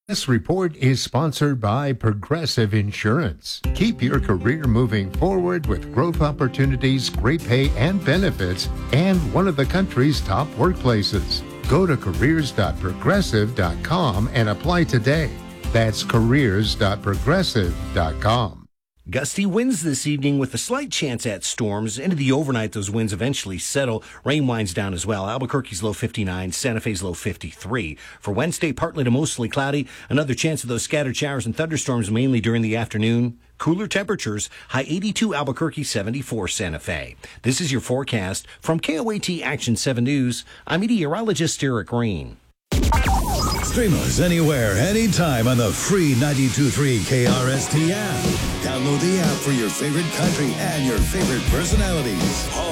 This report is sponsored by Progressive Insurance. Keep your career moving forward with growth opportunities, great pay and benefits, and one of the country's top workplaces. Go to careers.progressive.com and apply today. That's careers.progressive.com. Gusty winds this evening with a slight chance at storms. Into the overnight, those winds eventually settle. Rain winds down as well. Albuquerque's low 59, Santa Fe's low 53. For Wednesday, partly to mostly cloudy. Another chance of those scattered showers and thunderstorms mainly during the afternoon. Cooler temperatures, high 82 Albuquerque, 74 Santa Fe. This is your forecast from KOAT Action 7 News. I'm meteorologist Eric Green. Stream us anywhere, anytime on the free 92.3 KRST app. Download the app for your favorite country and your favorite personalities.